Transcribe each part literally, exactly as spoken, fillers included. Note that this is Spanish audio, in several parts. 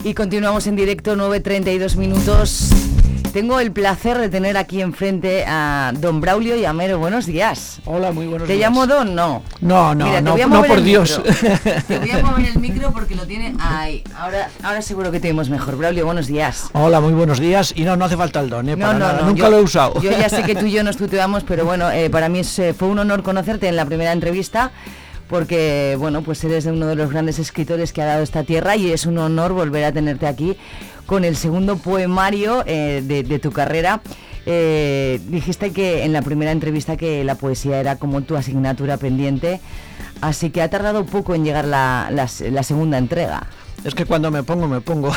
Y continuamos en directo, nueve treinta y dos minutos. Tengo el placer de tener aquí enfrente a don Braulio Llamero. Buenos días. Hola, muy buenos ¿Te días. ¿Te llamo don? No. No, no, Mira, no, no, por Dios. Te voy a mover el micro porque lo tiene ahí. Ahora, ahora seguro que te vemos mejor. Braulio, buenos días. Hola, muy buenos días. Y no, no hace falta el don, ¿eh? No, Para no, nada. no. Nunca yo, lo he usado. Yo ya sé que tú y yo nos tuteamos, pero bueno, eh, para mí es, eh, fue un honor conocerte en la primera entrevista. Porque, bueno, pues eres uno de los grandes escritores que ha dado esta tierra y es un honor volver a tenerte aquí con el segundo poemario eh, de, de tu carrera. Eh, dijiste que en la primera entrevista que la poesía era como tu asignatura pendiente, así que ha tardado poco en llegar la, la, la segunda entrega. Es que cuando me pongo, me pongo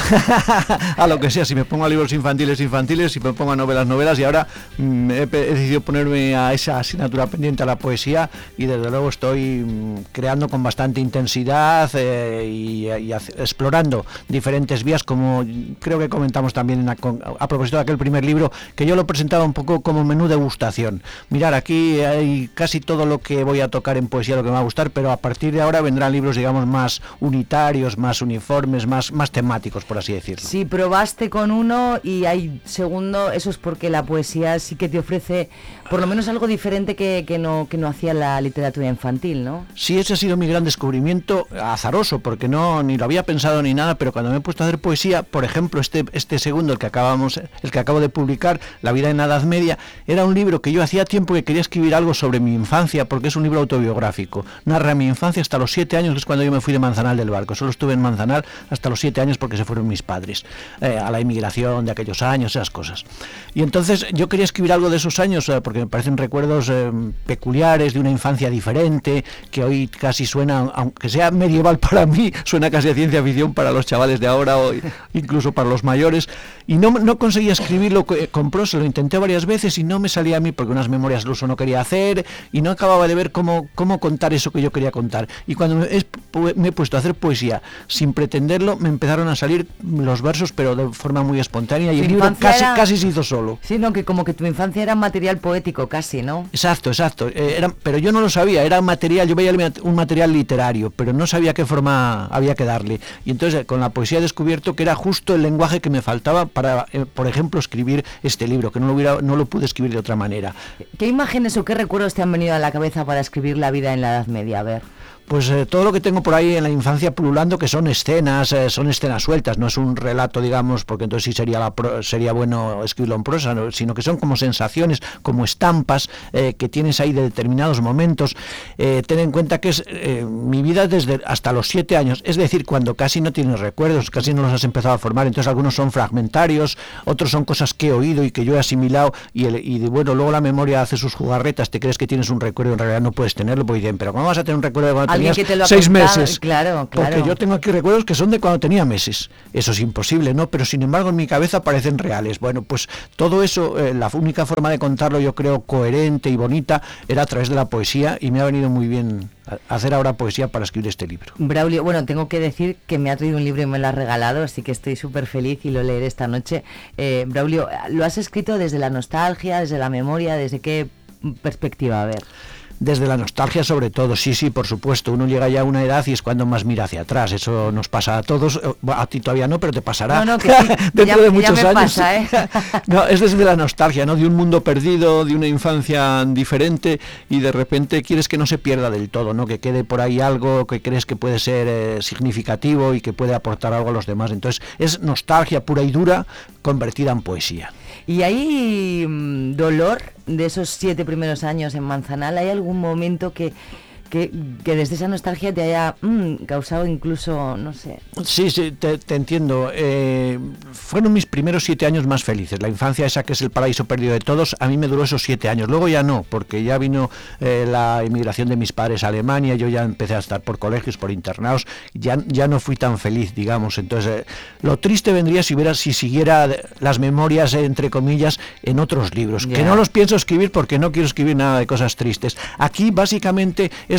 a lo que sea. Si me pongo a libros infantiles, infantiles, si me pongo a novelas, novelas. Y ahora mmm, he, he decidido ponerme a esa asignatura pendiente, a la poesía. Y desde luego estoy mmm, creando con bastante intensidad eh, y, y explorando diferentes vías, como creo que comentamos también en a, a propósito de aquel primer libro, que yo lo presentaba un poco como menú degustación. Mirar, aquí hay casi todo lo que voy a tocar en poesía, lo que me va a gustar, pero a partir de ahora vendrán libros, digamos, más unitarios, más uniformes, más, más temáticos, por así decirlo. Sí, probaste con uno y hay segundo, eso es porque la poesía sí que te ofrece por lo menos algo diferente que, que, no, que no hacía la literatura infantil, ¿no? Sí, ese ha sido mi gran descubrimiento, azaroso, porque no ni lo había pensado ni nada, pero cuando me he puesto a hacer poesía, por ejemplo, este, este segundo, el que acabamos, el que acabo de publicar, La vida en la Edad Media, era un libro que yo hacía tiempo que quería escribir algo sobre mi infancia, porque es un libro autobiográfico. Narra mi infancia hasta los siete años, que es cuando yo me fui de Manzanal del Barco. Solo estuve en Manzanal hasta los siete años porque se fueron mis padres, eh, a la inmigración de aquellos años, esas cosas. Y entonces yo quería escribir algo de esos años, eh, porque me parecen recuerdos eh, peculiares de una infancia diferente, que hoy casi suena, aunque sea medieval para mí, suena casi a ciencia ficción para los chavales de ahora o incluso para los mayores. Y no, no conseguía escribirlo con prosa, lo intenté varias veces y no me salía a mí porque unas memorias al uso no quería hacer y no acababa de ver cómo, cómo contar eso que yo quería contar. Y cuando me he, me he puesto a hacer poesía sin pretenderlo, me empezaron a salir los versos, pero de forma muy espontánea, y el libro casi, era... casi se hizo solo. Sí, no, que como que tu infancia era material poético casi, ¿no? Exacto, exacto. Eh, era, pero yo no lo sabía, era material, yo veía un material literario, pero no sabía qué forma había que darle. Y entonces con la poesía he descubierto que era justo el lenguaje que me faltaba para, eh, por ejemplo, escribir este libro, que no lo, hubiera, no lo pude escribir de otra manera. ¿Qué imágenes o qué recuerdos te han venido a la cabeza para escribir La vida en la Edad Media? A ver. Pues eh, todo lo que tengo por ahí en la infancia pululando, que son escenas, eh, son escenas sueltas, no es un relato, digamos, porque entonces sí sería la pro, sería bueno escribirlo en prosa, ¿no? Sino que son como sensaciones, como estampas eh, que tienes ahí de determinados momentos. Eh, ten en cuenta que es eh, mi vida desde hasta los siete años, es decir, cuando casi no tienes recuerdos, casi no los has empezado a formar, entonces algunos son fragmentarios, otros son cosas que he oído y que yo he asimilado, y, el, y bueno, luego la memoria hace sus jugarretas, te crees que tienes un recuerdo, en realidad no puedes tenerlo, porque dicen, pero ¿cómo vas a tener un recuerdo de cuando que te lo ha seis contado, meses? Claro, claro. Porque yo tengo aquí recuerdos que son de cuando tenía meses. Eso es imposible, ¿no? Pero sin embargo en mi cabeza parecen reales. Bueno, pues todo eso, eh, la única forma de contarlo, yo creo, coherente y bonita, era a través de la poesía, y me ha venido muy bien hacer ahora poesía para escribir este libro. Braulio, bueno, tengo que decir que me ha traído un libro y me lo ha regalado, así que estoy súper feliz y lo leeré esta noche. Eh, Braulio, ¿lo has escrito desde la nostalgia, desde la memoria, desde qué perspectiva? A ver. Desde la nostalgia sobre todo, sí, sí, por supuesto. Uno llega ya a una edad y es cuando más mira hacia atrás. Eso nos pasa a todos. A ti todavía no, pero te pasará. No, no, que sí, dentro ya, de muchos ya me años. Pasa, ¿eh? No, es desde la nostalgia, ¿no? De un mundo perdido, de una infancia diferente, y de repente quieres que no se pierda del todo, ¿no? Que quede por ahí algo que crees que puede ser eh, significativo y que puede aportar algo a los demás. Entonces es nostalgia pura y dura convertida en poesía. ¿Y hay mmm, dolor de esos siete primeros años en Manzanal? ¿Hay algún momento que, que, que desde esa nostalgia te haya mmm, causado incluso, no sé? Sí, sí, te, te entiendo. Eh, fueron mis primeros siete años más felices. La infancia esa que es el paraíso perdido de todos, a mí me duró esos siete años. Luego ya no, porque ya vino eh, la inmigración de mis padres a Alemania, yo ya empecé a estar por colegios, por internados, ya, ya no fui tan feliz, digamos. Entonces, eh, lo triste vendría si hubiera, si siguiera las memorias, eh, entre comillas, en otros libros, yeah. Que no los pienso escribir porque no quiero escribir nada de cosas tristes. Aquí, básicamente, es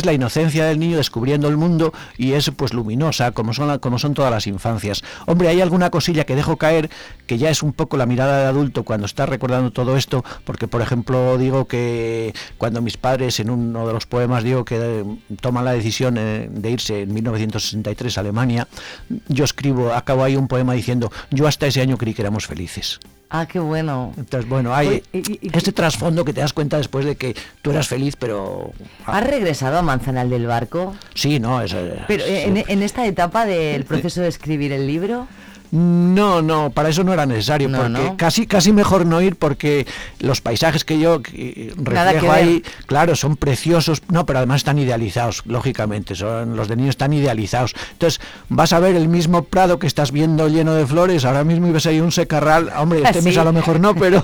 es la inocencia del niño descubriendo el mundo y es pues luminosa, como son, la, como son todas las infancias. Hombre, hay alguna cosilla que dejo caer, que ya es un poco la mirada de adulto cuando está recordando todo esto, porque por ejemplo digo que cuando mis padres, en uno de los poemas digo que eh, toman la decisión eh, de irse en mil novecientos sesenta y tres a Alemania, yo escribo, acabo ahí un poema diciendo, yo hasta ese año creí que éramos felices. Ah, qué bueno. Entonces, bueno, hay Oye, y, y, este trasfondo que te das cuenta después de que tú eras feliz, pero... ¿Has regresado a Manzanal del Barco? Sí, no, es... Pero sí. en, en esta etapa del proceso de escribir el libro... No, no, para eso no era necesario, no, porque no. casi casi mejor no ir, porque los paisajes que yo que reflejo ahí, claro, son preciosos, no, pero además están idealizados, lógicamente, son los de niños están idealizados. Entonces, vas a ver el mismo prado que estás viendo lleno de flores, ahora mismo y ves ahí un secarral, hombre, este ¿Sí? mes a lo mejor no, pero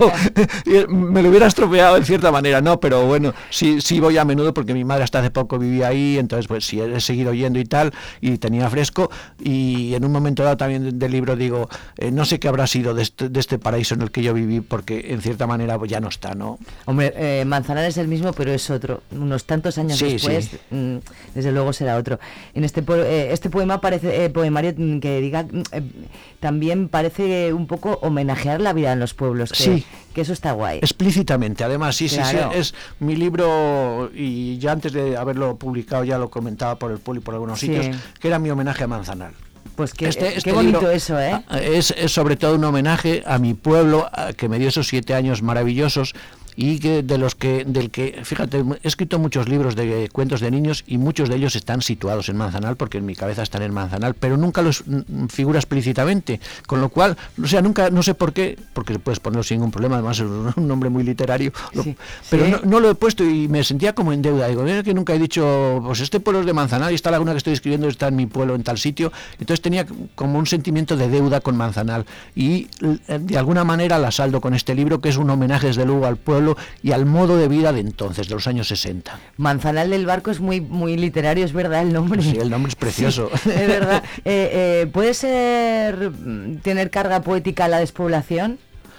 me lo hubiera estropeado en cierta manera, no, pero bueno, sí, sí voy a menudo porque mi madre hasta hace poco vivía ahí, entonces pues sí he seguido yendo y tal, y tenía fresco, y en un momento dado también del libro digo, eh, no sé qué habrá sido de este, de este paraíso en el que yo viví, porque en cierta manera pues, ya no está, ¿no? Hombre, eh, Manzanal es el mismo, pero es otro. Unos tantos años sí, después, sí. Mmm, desde luego será otro. En este po eh, este poema parece eh, poemario que diga eh, también parece un poco homenajear la vida en los pueblos, que, sí. que eso está guay. Explícitamente, además, sí, claro. sí, sí, es mi libro, y ya antes de haberlo publicado ya lo comentaba por el Pueblo y por algunos sí. sitios, que era mi homenaje a Manzanal. Pues qué, este, este qué bonito libro eso, ¿eh? Es, es sobre todo un homenaje a mi pueblo, a, que me dio esos siete años maravillosos, y que de los que del que fíjate, he escrito muchos libros de cuentos de niños y muchos de ellos están situados en Manzanal, porque en mi cabeza están en Manzanal, pero nunca los figura explícitamente, con lo cual, o sea, nunca, no sé por qué, porque puedes ponerlo sin ningún problema, además es un nombre muy literario, lo, sí, pero sí. No, no lo he puesto y me sentía como en deuda. Digo, mira que nunca he dicho, pues este pueblo es de Manzanal y esta laguna que estoy escribiendo está en mi pueblo en tal sitio, entonces tenía como un sentimiento de deuda con Manzanal y de alguna manera la saldo con este libro, que es un homenaje desde luego al pueblo y al modo de vida de entonces, de los años sesenta. Manzanal del Barco es muy muy literario, es verdad el nombre. Sí, el nombre es precioso. Sí, es verdad. Eh, eh, ¿Puede ser tener carga poética la despoblación?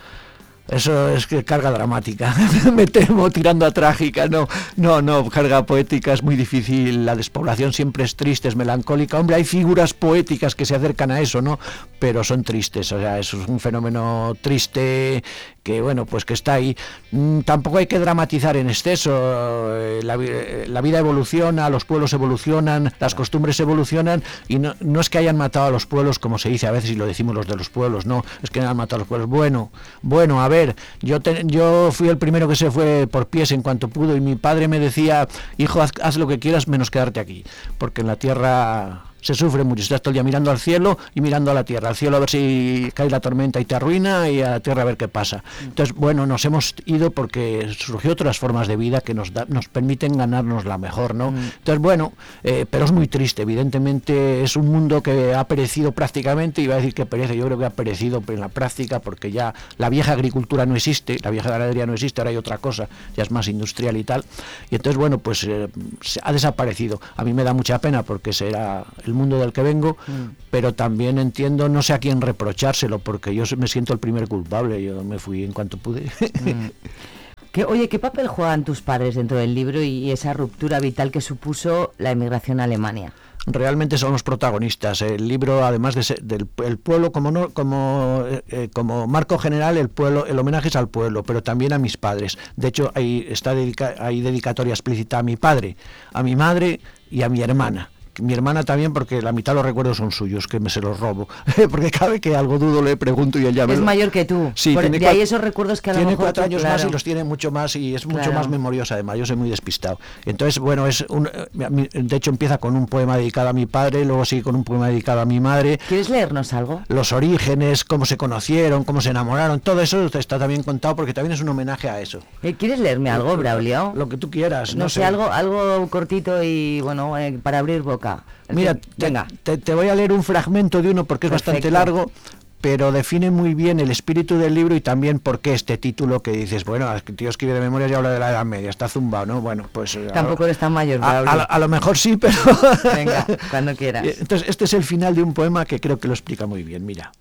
Eso es que carga dramática, me temo, tirando a trágica, no, no, no, carga poética es muy difícil, la despoblación siempre es triste, es melancólica, hombre, hay figuras poéticas que se acercan a eso, ¿no? Pero son tristes, o sea, eso es un fenómeno triste que, bueno, pues que está ahí. Mm, tampoco hay que dramatizar en exceso, eh, la, la vida evoluciona, los pueblos evolucionan, las costumbres evolucionan, y no, no es que hayan matado a los pueblos, como se dice a veces y lo decimos los de los pueblos, no, es que han matado a los pueblos, bueno, bueno, a ver, Yo, te, yo fui el primero que se fue por pies en cuanto pudo y mi padre me decía, hijo, haz, haz lo que quieras menos quedarte aquí, porque en la tierra se sufre mucho, estás todo el día mirando al cielo y mirando a la tierra, al cielo a ver si cae la tormenta y te arruina, y a la tierra a ver qué pasa. Entonces, bueno, nos hemos ido porque surgió otras formas de vida que nos da, nos permiten ganarnos la mejor, ¿no? Mm. Entonces, bueno, eh, pero es muy triste, evidentemente es un mundo que ha perecido prácticamente, iba a decir que perece, yo creo que ha perecido en la práctica, porque ya la vieja agricultura no existe, la vieja ganadería no existe, ahora hay otra cosa, ya es más industrial y tal, y entonces, bueno, pues eh, ha desaparecido. A mí me da mucha pena porque será el mundo del que vengo, mm. pero también entiendo, no sé a quién reprochárselo, porque yo me siento el primer culpable, yo me fui en cuanto pude. Mm. ¿Qué, oye, ¿qué papel juegan tus padres dentro del libro y esa ruptura vital que supuso la emigración a Alemania? Realmente son los protagonistas. El libro, además de ser, del el pueblo como no, como eh, como marco general, el pueblo, el homenaje es al pueblo, pero también a mis padres. De hecho, ahí está dedica, hay dedicatoria explícita a mi padre, a mi madre y a mi hermana. Mi hermana también, porque la mitad de los recuerdos son suyos, que me se los robo, porque cada vez que algo dudo le pregunto y ella me... Es lo... mayor que tú, sí, Por, tiene de ahí esos recuerdos que a lo tiene mejor... cuatro tú, años claro. más y los tiene mucho más y es mucho claro. más memoriosa además, yo soy muy despistado. Entonces, bueno, es un, de hecho empieza con un poema dedicado a mi padre, luego sigue con un poema dedicado a mi madre. ¿Quieres leernos algo? Los orígenes, cómo se conocieron, cómo se enamoraron, todo eso está también contado porque también es un homenaje a eso. ¿Quieres leerme algo, Braulio? Lo que tú quieras. No, no sé, sé, algo algo cortito y, bueno, eh, para abrir boca. Mira, que, venga. Te, te voy a leer un fragmento de uno porque es Perfecto. bastante largo, pero define muy bien el espíritu del libro y también por qué este título que dices, bueno, el tío escribe de memorias y habla de la Edad Media, está zumbado, ¿no? Bueno, pues... Tampoco eres tan mayor, a, a, a lo mejor sí, pero... Venga, cuando quieras. Entonces, este es el final de un poema que creo que lo explica muy bien, mira.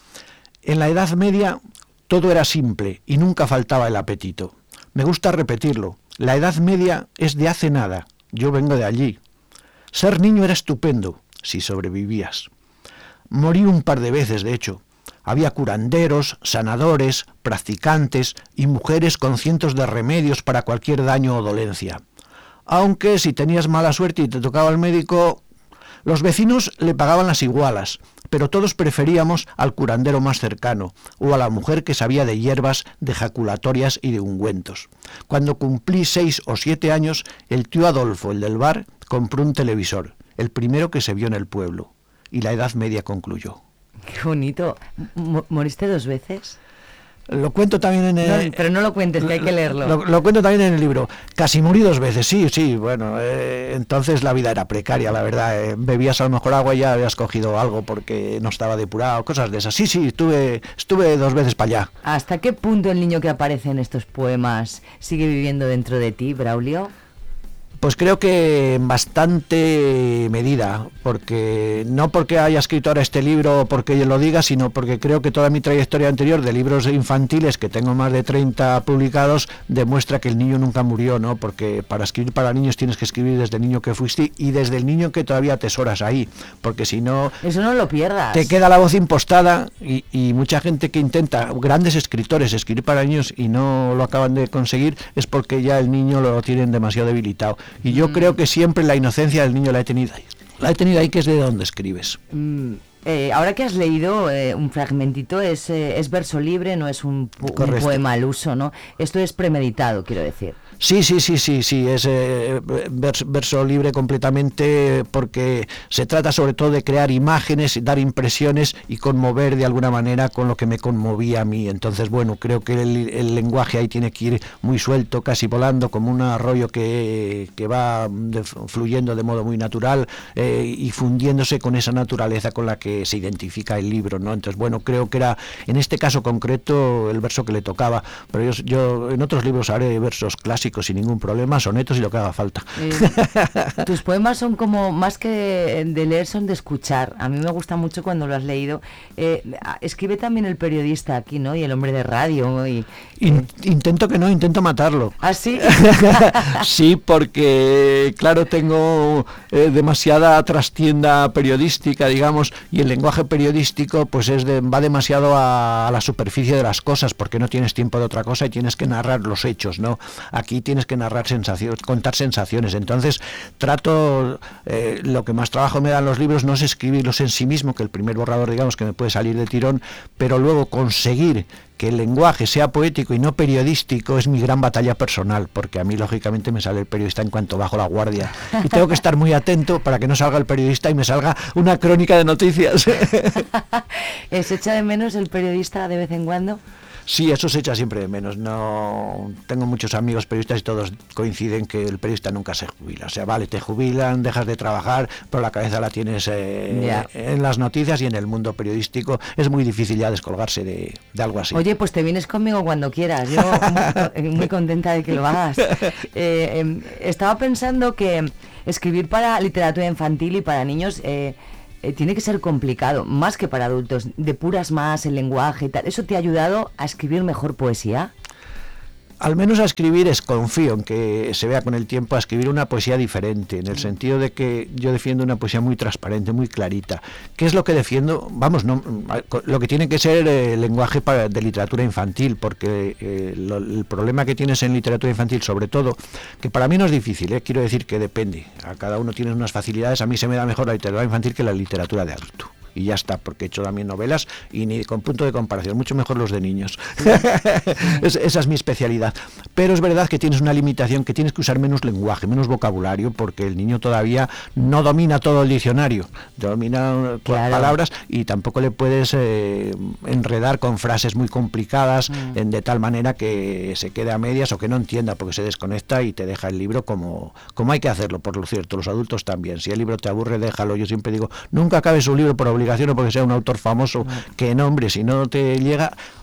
En la Edad Media todo era simple y nunca faltaba el apetito. Me gusta repetirlo, la Edad Media es de hace nada Yo vengo de allí. Ser niño era estupendo, si sobrevivías. Morí un par de veces, de hecho. Había curanderos, sanadores, practicantes y mujeres con cientos de remedios para cualquier daño o dolencia. Aunque si tenías mala suerte y te tocaba el médico, los vecinos le pagaban las igualas, pero todos preferíamos al curandero más cercano o a la mujer que sabía de hierbas, de jaculatorias y de ungüentos. Cuando cumplí seis o siete años, el tío Adolfo, el del bar, compró un televisor, el primero que se vio en el pueblo, y la Edad Media concluyó. Qué bonito. M- ¿Moriste dos veces? Lo cuento también en el... No, pero no lo cuentes, que hay que leerlo. Lo, lo cuento también en el libro. Casi morí dos veces, sí, sí, bueno, eh, entonces la vida era precaria, la verdad. Eh, bebías a lo mejor agua y ya habías cogido algo porque no estaba depurado, cosas de esas. Sí, sí, estuve, estuve dos veces para allá. ¿Hasta qué punto el niño que aparece en estos poemas sigue viviendo dentro de ti, Braulio? Pues creo que en bastante medida, porque no porque haya escrito ahora este libro o porque yo lo diga, sino porque creo que toda mi trayectoria anterior de libros infantiles, que tengo más de treinta publicados, demuestra que el niño nunca murió, ¿no? Porque para escribir para niños tienes que escribir desde el niño que fuiste y desde el niño que todavía atesoras ahí, porque si no... Eso no lo pierdas. Te queda la voz impostada y, y mucha gente que intenta, grandes escritores, escribir para niños y no lo acaban de conseguir, es porque ya el niño lo tienen demasiado debilitado. Y yo mm. creo que siempre la inocencia del niño la he tenido ahí. La he tenido ahí, que es de donde escribes. Mm. Eh, ahora que has leído eh, un fragmentito, es, eh, es verso libre, no es un, po- un poema al uso, ¿no? Esto es premeditado, quiero decir. Sí, sí, sí, sí, sí, es eh, verso, verso libre completamente, porque se trata sobre todo de crear imágenes, dar impresiones y conmover de alguna manera con lo que me conmovía a mí. Entonces, bueno, creo que el, el lenguaje ahí tiene que ir muy suelto, casi volando, como un arroyo que, que va de, fluyendo de modo muy natural eh, y fundiéndose con esa naturaleza con la que se identifica el libro, ¿no? Entonces, bueno, creo que era, en este caso concreto, el verso que le tocaba, pero yo, yo en otros libros haré versos clásicos sin ningún problema, sonetos y lo que haga falta. Eh, tus poemas son como, más que de leer, son de escuchar. A mí me gusta mucho cuando lo has leído. Eh, escribe también el periodista aquí, ¿no? Y el hombre de radio. Y, In, eh. Intento que no, intento matarlo. ¿Ah, sí? Sí, porque, claro, tengo eh, demasiada trastienda periodística, digamos, y el lenguaje periodístico pues es de, va demasiado a, a la superficie de las cosas, porque no tienes tiempo de otra cosa y tienes que narrar los hechos, ¿no? Aquí tienes que narrar sensaciones, contar sensaciones. Entonces trato, eh, lo que más trabajo me dan los libros no es escribirlos en sí mismo, que el primer borrador, digamos, que me puede salir de tirón, pero luego conseguir que el lenguaje sea poético y no periodístico es mi gran batalla personal, porque a mí lógicamente me sale el periodista en cuanto bajo la guardia y tengo que estar muy atento para que no salga el periodista y me salga una crónica de noticias. ¿Se echa de menos el periodista de vez en cuando? Sí, eso se echa siempre de menos. No tengo muchos amigos periodistas y todos coinciden que el periodista nunca se jubila. O sea, vale, te jubilan, dejas de trabajar, pero la cabeza la tienes eh, yeah. en las noticias y en el mundo periodístico. Es muy difícil ya descolgarse de, de algo así. Oye, pues te vienes conmigo cuando quieras. Yo muy, muy contenta de que lo hagas. Eh, eh, estaba pensando que escribir para literatura infantil y para niños... Eh, Eh, tiene que ser complicado, más que para adultos. Depuras más el lenguaje y tal. ¿Eso te ha ayudado a escribir mejor poesía? Al menos a escribir, es confío en que se vea con el tiempo, a escribir una poesía diferente, en el sentido de que yo defiendo una poesía muy transparente, muy clarita. ¿Qué es lo que defiendo? Vamos, no, lo que tiene que ser el lenguaje para, de literatura infantil, porque eh, lo, el problema que tienes en literatura infantil, sobre todo, que para mí no es difícil, eh, quiero decir que depende, a cada uno tiene unas facilidades, a mí se me da mejor la literatura infantil que la literatura de adulto. Y ya está, porque he hecho también novelas y ni con punto de comparación, mucho mejor los de niños. es, esa es mi especialidad. Pero es verdad que tienes una limitación, que tienes que usar menos lenguaje, menos vocabulario, porque el niño todavía no domina todo el diccionario, domina claro. palabras y tampoco le puedes eh, enredar con frases muy complicadas mm. en, de tal manera que se quede a medias o que no entienda, porque se desconecta y te deja el libro como, como hay que hacerlo, por lo cierto, los adultos también. Si el libro te aburre, déjalo. Yo siempre digo, nunca acabes un libro por obligación o porque sea un autor famoso, que nombre, si no te llega,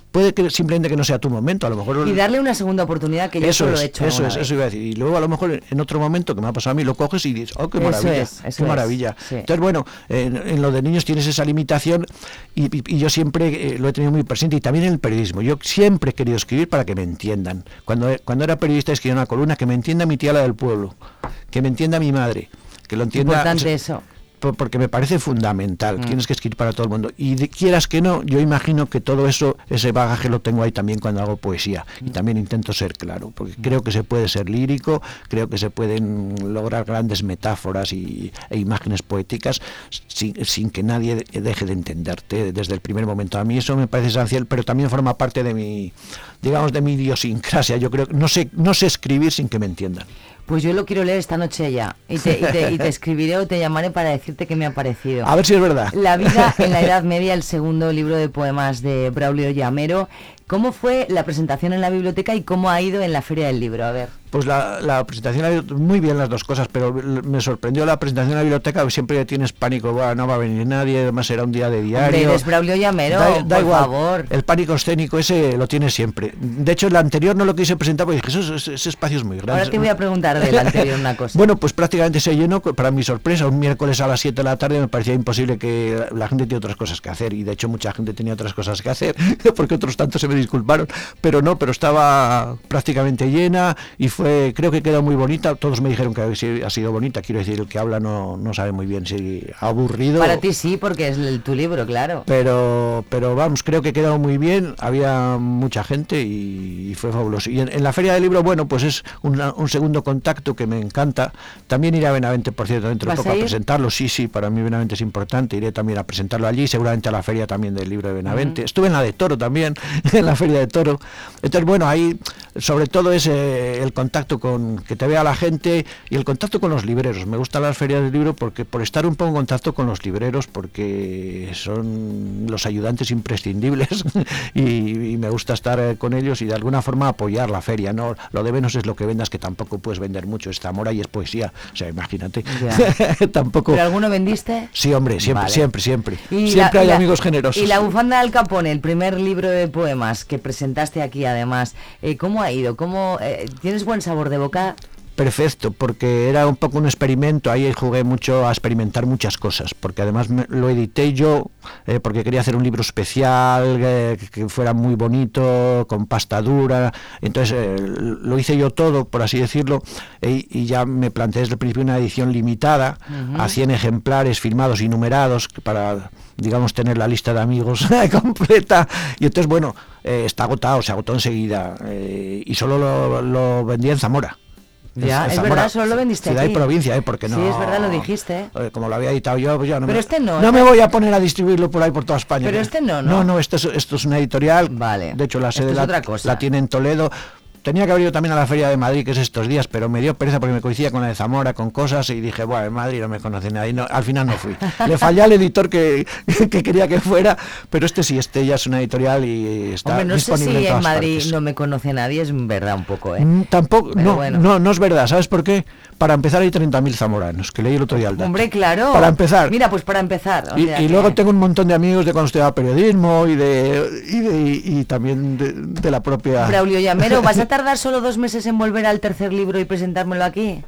puede que simplemente que no sea tu momento, a lo mejor... Y darle una segunda oportunidad, que yo eso solo es, he hecho Eso es, vez. eso iba a decir. Y luego a lo mejor en otro momento, que me ha pasado a mí, lo coges y dices, oh, qué maravilla, eso es, eso qué maravilla. Es, sí. Entonces, bueno, en, en lo de niños tienes esa limitación y, y, y yo siempre eh, lo he tenido muy presente, y también en el periodismo. Yo siempre he querido escribir para que me entiendan. Cuando, cuando era periodista escribía una columna, que me entienda mi tía la del pueblo, que me entienda mi madre, que lo entienda... Importante eso. Porque me parece fundamental, mm. tienes que escribir para todo el mundo, y de, quieras que no, yo imagino que todo eso, ese bagaje lo tengo ahí también cuando hago poesía, mm. y también intento ser claro, porque mm. creo que se puede ser lírico, creo que se pueden lograr grandes metáforas y, e imágenes poéticas sin, sin que nadie deje de entenderte desde el primer momento. A mí eso me parece esencial, pero también forma parte de mi, digamos, de mi idiosincrasia. Yo creo que no sé, no sé escribir sin que me entiendan. Pues yo lo quiero leer esta noche ya, y te, y, te, y te escribiré o te llamaré para decirte qué me ha parecido. A ver si es verdad. La vida en la Edad Media, el segundo libro de poemas de Braulio Llamero. ¿Cómo fue la presentación en la biblioteca y cómo ha ido en la Feria del Libro? A ver. Pues la, la presentación ha ido muy bien las dos cosas, pero me sorprendió la presentación en la biblioteca, siempre tienes pánico, bueno, no va a venir nadie, además será un día de diario. Hombre, eres Braulio Llamero, da, da por igual, favor. El pánico escénico ese lo tienes siempre. De hecho, el anterior no lo quise presentar porque dije, eso, ese, ese espacio es muy grande. Ahora te voy a preguntar del anterior una cosa. Bueno, pues prácticamente se llenó, para mi sorpresa, un miércoles a las siete de la tarde. Me parecía imposible, que la gente tiene otras cosas que hacer, y de hecho mucha gente tenía otras cosas que hacer, porque otros tantos se me disculparon, pero no, pero estaba prácticamente llena, y fue, creo que quedó muy bonita. Todos me dijeron que ha sido bonita, quiero decir, el que habla no, no sabe muy bien si aburrido. Para ti sí, porque es el, tu libro, claro. Pero, pero vamos, creo que quedó muy bien, había mucha gente y, y fue fabuloso. Y en, en la Feria del Libro, bueno, pues es una, un segundo contacto que me encanta. También iré a Benavente, por cierto, dentro de poco a, a presentarlo. Sí, sí, para mí Benavente es importante, iré también a presentarlo allí, seguramente a la feria también del libro de Benavente. Uh-huh. Estuve en la de Toro también, en la Feria de Toro. Entonces, bueno, ahí sobre todo es eh, el contacto con, que te vea la gente, y el contacto con los libreros. Me gustan las ferias del libro porque por estar un poco en contacto con los libreros, porque son los ayudantes imprescindibles y, y me gusta estar eh, con ellos y de alguna forma apoyar la feria, ¿no? Lo de menos es lo que vendas, que tampoco puedes vender mucho, es Zamora y es poesía, o sea, imagínate. Tampoco. ¿Pero alguno vendiste? Sí, hombre, siempre, vale. siempre, siempre. Y siempre la, hay la, amigos generosos. Y La bufanda de Al Capone, el primer libro de poemas que presentaste aquí, además, eh, ¿cómo ha ido? ¿Cómo eh, tienes buen sabor de boca? Perfecto, porque era un poco un experimento, ahí jugué mucho a experimentar muchas cosas, porque además me, lo edité yo, eh, porque quería hacer un libro especial, eh, que fuera muy bonito, con pasta dura, entonces eh, lo hice yo todo, por así decirlo, eh, y ya me planteé desde el principio una edición limitada, uh-huh. a cien ejemplares firmados y numerados, para, digamos, tener la lista de amigos completa, y entonces, bueno, eh, está agotado, se agotó enseguida, eh, y solo lo, lo vendí en Zamora. Ya, es, es verdad, solo lo vendiste ciudad aquí. Y provincia, ¿eh? Porque no... Sí, es verdad, lo dijiste. Eh, como lo había editado yo, pues ya no Pero me... este no. No ¿eh? me voy a poner a distribuirlo por ahí por toda España. Pero ¿eh? este no, ¿no? No, no, esto es, esto es una editorial. Vale. De hecho, la sede es la, otra cosa. la tiene en Toledo. Tenía que haber ido también a la Feria de Madrid, que es estos días, pero me dio pereza porque me coincidía con la de Zamora, con cosas, y dije, bueno, en Madrid no me conoce nadie. No, al final no fui. Le fallé al editor que, que quería que fuera, pero este sí, este ya es una editorial y está Hombre, no disponible sé si en todas en Madrid partes. No me conoce nadie, es verdad un poco, ¿eh? Mm, tampoco, no, bueno. no, no es verdad, ¿sabes por qué? Para empezar hay treinta mil zamoranos, que leí el otro día el dato. Hombre, claro. Para empezar. Mira, pues para empezar. O y sea y que... luego tengo un montón de amigos de cuando estudiaba periodismo y de y, de, y, y también de, de la propia... Braulio Llamero, ¿vas a tardar solo dos meses en volver al tercer libro y presentármelo aquí?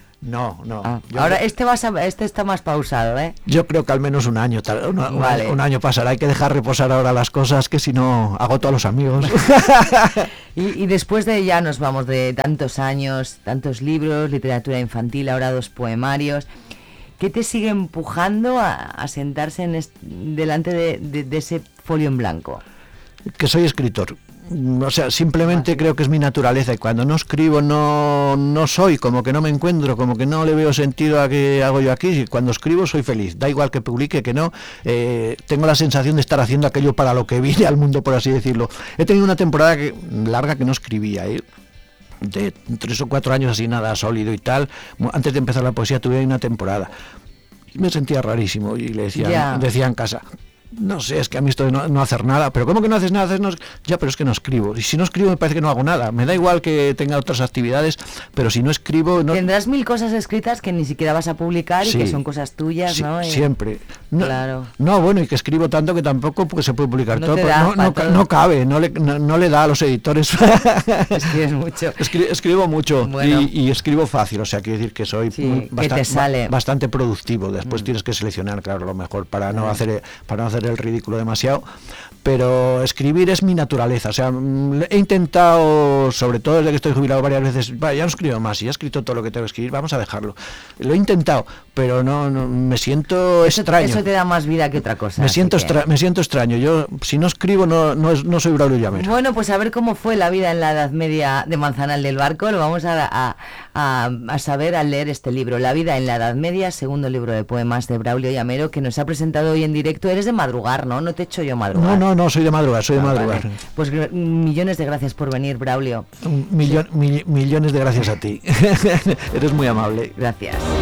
No, no. Ah, ahora creo, este, vas a, este está más pausado, ¿eh? Yo creo que al menos un año, una, vale. un, un año pasará. Hay que dejar reposar ahora las cosas, que si no agoto a los amigos. y, y después de ya nos vamos de tantos años, tantos libros, literatura infantil, ahora dos poemarios. ¿Qué te sigue empujando a, a sentarse en est- delante de, de, de ese folio en blanco? Que soy escritor. O sea, simplemente creo que es mi naturaleza, y cuando no escribo no, no soy, como que no me encuentro, como que no le veo sentido a qué hago yo aquí. Cuando escribo soy feliz, da igual que publique, que no, eh, tengo la sensación de estar haciendo aquello para lo que vine al mundo, por así decirlo. He tenido una temporada que, larga que no escribía, ¿eh? de tres o cuatro años así, nada sólido y tal. Antes de empezar la poesía tuve una temporada y me sentía rarísimo y le decía, yeah. decía en casa, no sé, es que a mí esto de no, no hacer nada, pero ¿cómo que no haces nada? Haces no, ya, pero es que no escribo, y si no escribo me parece que no hago nada, me da igual que tenga otras actividades, pero si no escribo... No... Tendrás mil cosas escritas que ni siquiera vas a publicar y sí, que son cosas tuyas, sí, ¿no? Y... siempre. No, claro. No, bueno, y que escribo tanto que tampoco pues, se puede publicar no todo, da, no, no, todo. no cabe, no le, no, no le da a los editores. Escribes mucho. Escri escribo mucho bueno. y, y escribo fácil, o sea, quiero decir que soy sí, bastante, que te sale. bastante productivo. Después mm. tienes que seleccionar, claro, lo mejor para no, hacer, para no hacer el ridículo demasiado. Pero escribir es mi naturaleza, o sea, he intentado, sobre todo desde que estoy jubilado varias veces, ya no escribo más, ya he escrito todo lo que tengo que escribir, vamos a dejarlo. Lo he intentado, pero no, no me siento eso, extraño. Eso te da más vida que otra cosa. Me siento, que... me siento extraño, yo si no escribo no, no, no soy Braulio Llamero. Bueno, pues a ver cómo fue la vida en la Edad Media de Manzanal del Barco, lo vamos a, a, a, a saber al leer este libro, La vida en la Edad Media, segundo libro de poemas de Braulio Llamero, que nos ha presentado hoy en directo. Eres de madrugar, ¿no? No te echo yo madrugar. No, no, no, soy de madrugar, soy de ah, madrugar. Vale. Pues millones de gracias por venir, Braulio. Un millón, sí. mi, millones de gracias a ti. Eres muy amable. Gracias.